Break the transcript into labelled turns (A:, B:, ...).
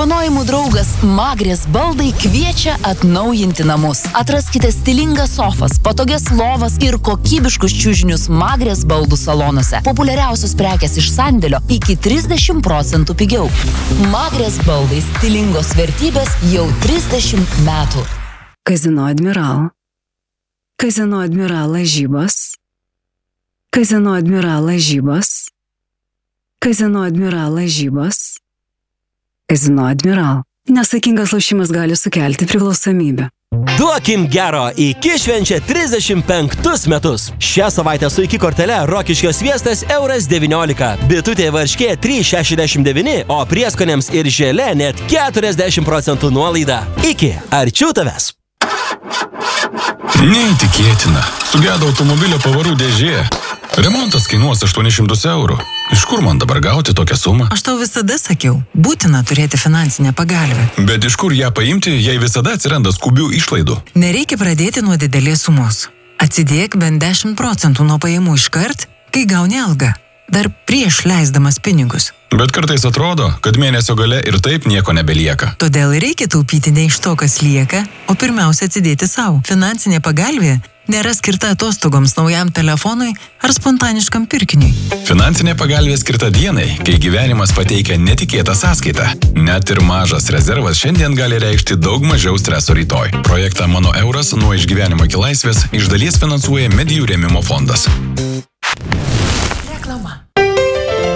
A: Dovanojimų draugas Magrės baldai kviečia atnaujinti namus. Atraskite stilingas sofas, patogias lovas ir kokybiškus čiužinius Magrės baldų salonuose. Populiariausios prekės iš sandėlio iki 30% pigiau. Magrės baldai stilingos vertybės jau 30 metų.
B: Kazino Admiral. Kazino Admiral lažybos. Kazino Admiral lažybos. Kazino Admiral lažybos. Kazino Admiral. Nesaikingas lošimas gali sukelti priklausomybę.
C: Duokim gero, iki švenčia 35 metus. Šią savaitę su iki kortele Rokiškio sviestas €19. Bitutė varškė 3,69, o prieskonėms ir želė net 40% nuolaida. Iki, arčiau tavęs.
D: Neįtikėtina. Sugedo automobilio pavarų dėžė. Remontas kainuos €800. Iš kur man dabar gauti tokią sumą?
E: Aš tau visada sakiau, būtina turėti finansinę pagalbę.
D: Bet iš kur ją paimti, jei visada atsiranda skubių išlaidų?
E: Nereikia pradėti nuo didelės sumos. Atsidėk bent 10% nuo pajamų iškart, kai gauni algą. Dar prieš leisdamas pinigus.
D: Bet kartais atrodo, kad mėnesio gale ir taip nieko nebelieka.
E: Todėl reikia taupyti ne iš to, kas lieka, o pirmiausia atsidėti savo. Finansinė pagalbė nėra skirta atostogoms, naujam telefonui ar spontaniškam pirkiniui.
D: Finansinė pagalbė skirta dienai, kai gyvenimas pateikia netikėtą sąskaitą. Net ir mažas rezervas šiandien gali reikšti daug mažiau streso rytoj. Projektą Mano euras nuo išgyvenimo iki laisvės iš dalies finansuoja Medijų rėmimo fondas.